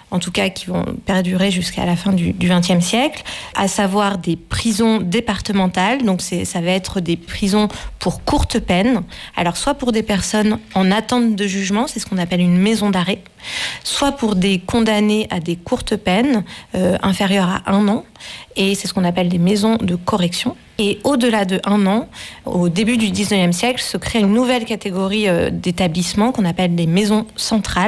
en tout cas qui vont perdurer jusqu'à la fin du XXe siècle, à savoir des prisons départementales. Donc ça va être des prisons pour courte peine. Alors soit pour des personnes en attente de jugement, c'est ce qu'on appelle une maison d'arrêt, soit pour des condamnés à des courtes peines inférieures à 1 an, et c'est ce qu'on appelle des maisons de correction. Et au-delà de 1 an, au début du XIXe siècle, se crée une nouvelle catégorie d'établissements qu'on appelle des maisons centrales.